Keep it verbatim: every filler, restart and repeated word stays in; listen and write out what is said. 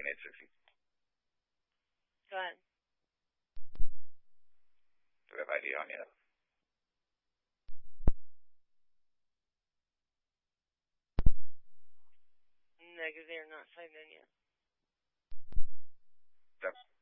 eight sixty. Go ahead. Do we have I D on yet? Negative, they're not signed in yet. Yep.